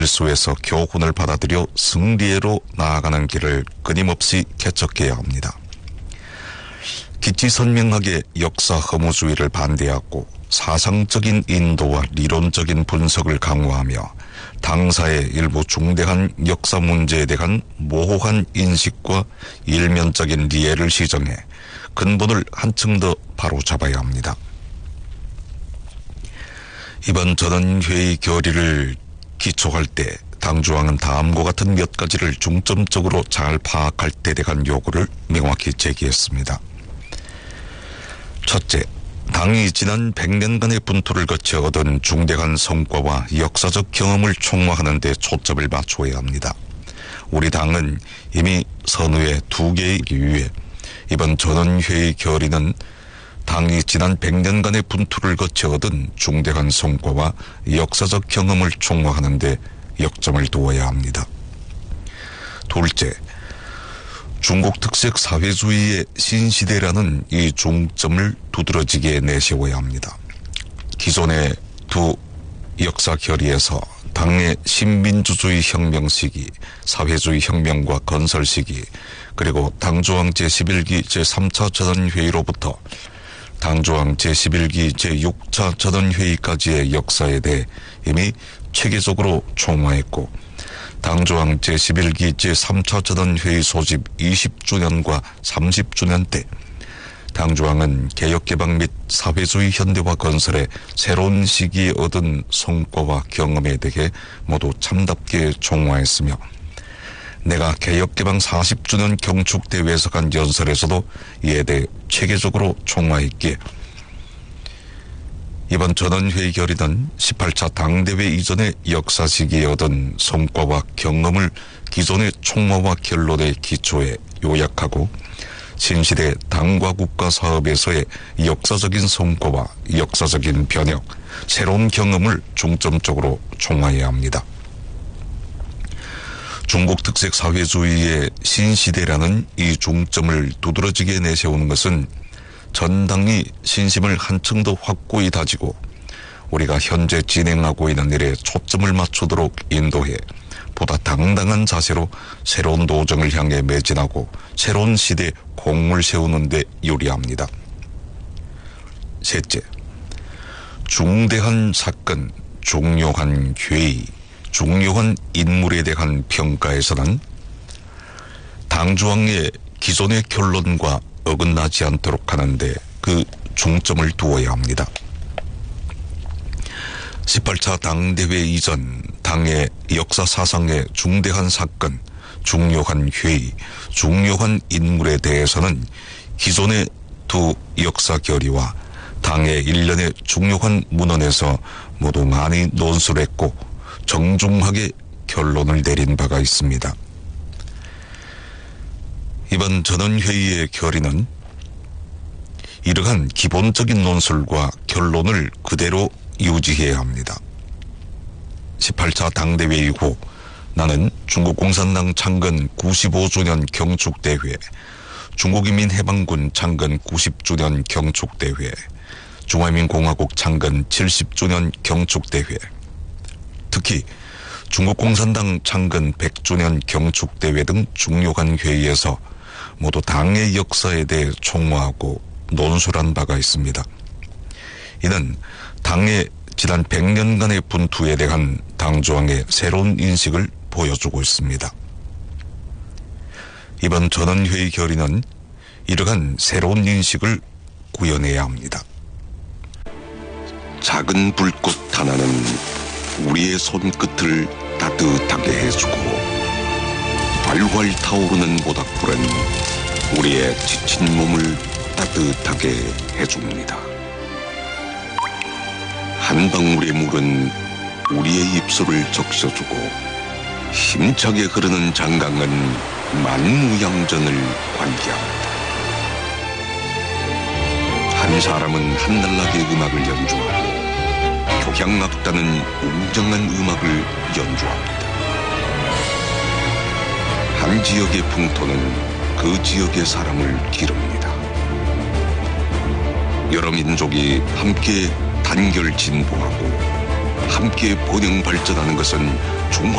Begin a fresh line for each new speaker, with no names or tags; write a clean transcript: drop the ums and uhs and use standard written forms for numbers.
실수에서 교훈을 받아들여 승리로 나아가는 길을 끊임없이 개척해야 합니다. 기치선명하게 역사 허무주의를 반대하고 사상적인 인도와 리론적인 분석을 강화하며 당사의 일부 중대한 역사 문제에 대한 모호한 인식과 일면적인 이해를 시정해 근본을 한층 더 바로잡아야 합니다. 이번 전원회의 결의를 기초할 때 당조항은 다음과 같은 몇 가지를 중점적으로 잘 파악할 때 대한 요구를 명확히 제기했습니다. 첫째, 당이 지난 100년간의 분투를 거쳐 얻은 중대한 성과와 역사적 경험을 총화하는 데 초점을 맞춰야 합니다. 우리 당은 이미 선후에 2개의 이유에 이번 전원회의 결의는 당이 지난 100년간의 분투를 거쳐 얻은 중대한 성과와 역사적 경험을 총화하는 데 역점을 두어야 합니다. 둘째, 중국 특색 사회주의의 신시대라는 이 중점을 두드러지게 내세워야 합니다. 기존의 두 역사 결의에서 당의 신민주주의 혁명 시기, 사회주의 혁명과 건설 시기, 그리고 당조항 제11기 제3차 전원회의로부터 당조항 제11기 제6차 전원회의까지의 역사에 대해 이미 체계적으로 총화했고 당조항 제11기 제3차 전원회의 소집 20주년과 30주년 때 당조항은 개혁개방 및 사회주의 현대화 건설의 새로운 시기에 얻은 성과와 경험에 대해 모두 참답게 총화했으며 내가 개혁개방 40주년 경축대회에서 간 연설에서도 이에 대해 체계적으로 총화했기에 이번 전원회의 결의는 18차 당대회 이전의 역사 시기에 얻은 성과와 경험을 기존의 총화와 결론의 기초에 요약하고 신시대 당과 국가 사업에서의 역사적인 성과와 역사적인 변혁, 새로운 경험을 중점적으로 총화해야 합니다. 중국 특색 사회주의의 신시대라는 이 중점을 두드러지게 내세우는 것은 전당이 신심을 한층 더 확고히 다지고 우리가 현재 진행하고 있는 일에 초점을 맞추도록 인도해 보다 당당한 자세로 새로운 도정을 향해 매진하고 새로운 시대에 공을 세우는 데 유리합니다. 셋째, 중대한 사건, 중요한 회의, 중요한 인물에 대한 평가에서는 당조항의 기존의 결론과 어긋나지 않도록 하는데 그 중점을 두어야 합니다. 18차 당대회 이전 당의 역사 사상의 중대한 사건, 중요한 회의, 중요한 인물에 대해서는 기존의 두 역사 결의와 당의 일련의 중요한 문헌에서 모두 많이 논술을 했고 정중하게 결론을 내린 바가 있습니다. 이번 전원회의의 결의는 이러한 기본적인 논술과 결론을 그대로 유지해야 합니다. 18차 당대회 이후 나는 중국 공산당 창건 95주년 경축대회, 중국인민해방군 창건 90주년 경축대회, 중화민공화국 창건 70주년 경축대회, 특히 중국 공산당 창건 100주년 경축대회 등 중요한 회의에서 모두 당의 역사에 대해 총화하고 논술한 바가 있습니다. 이는 당의 지난 100년간의 분투에 대한 당조항의 새로운 인식을 보여주고 있습니다. 이번 전원회의 결의는 이러한 새로운 인식을 구현해야 합니다.
작은 불꽃 하나는 우리의 손끝을 따뜻하게 해주고 활활 타오르는 모닥불은 우리의 지친 몸을 따뜻하게 해줍니다. 한 방울의 물은 우리의 입술을 적셔주고 힘차게 흐르는 장강은 만무양전을 관계합니다. 한 사람은 한날나게 음악을 연주하고 교향악단은 웅장한 음악을 연주합니다. 한 지역의 풍토는 그 지역의 사람을 기릅니다. 여러 민족이 함께 단결 진보하고 함께 번영 발전하는 것은